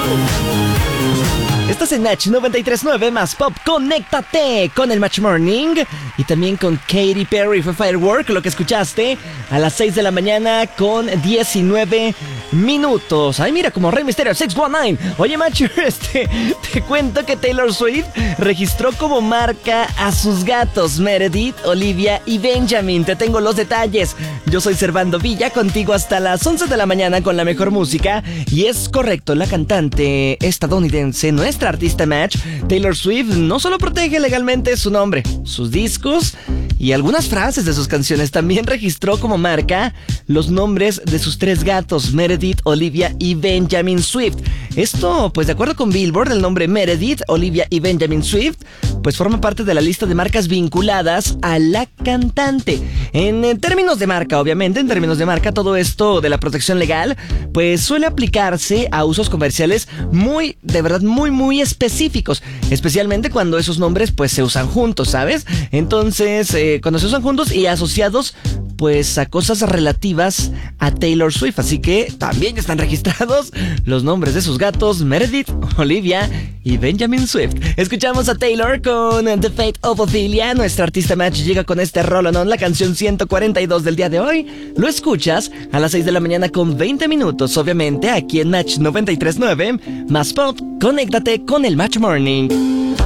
Estás en Match 93.9 más pop. Conéctate con el Match Morning y también con Katy Perry. Fue Firework lo que escuchaste a las 6 de la mañana con 19 minutos. Ay, mira, como Rey Misterio 619. Oye, Match, te cuento que Taylor Swift registró como marca a sus gatos Meredith, Olivia y Benjamin. Te tengo los detalles. Yo soy Servando Villa, contigo hasta las 11 de la mañana con la mejor música. Y es correcto, la cantante estadounidense, nuestra artista Match, Taylor Swift, no solo protege legalmente su nombre, sus discos y algunas frases de sus canciones, también registró como marca los nombres de sus 3 gatos, Meredith, Olivia y Benjamin Swift. Esto, pues de acuerdo con Billboard, el nombre Meredith, Olivia y Benjamin Swift, pues forma parte de la lista de marcas vinculadas a la cantante. En términos de marca, obviamente, en términos de marca, todo esto de la protección legal, pues suele aplicarse a usos comerciales muy, de verdad, muy específicos, especialmente cuando esos nombres pues se usan juntos, ¿sabes? Entonces, cuando se usan juntos y asociados pues a cosas relativas a Taylor Swift, así que también están registrados los nombres de sus gatos Meredith, Olivia y Benjamin Swift. Escuchamos a Taylor con The Fate of Ophelia. Nuestra artista Match llega con este rolonón, la canción 142 del día de hoy. Lo escuchas a las 6 de la mañana con 20 minutos, obviamente aquí en Match 93.9 más pop. Conéctate con el Match Morning.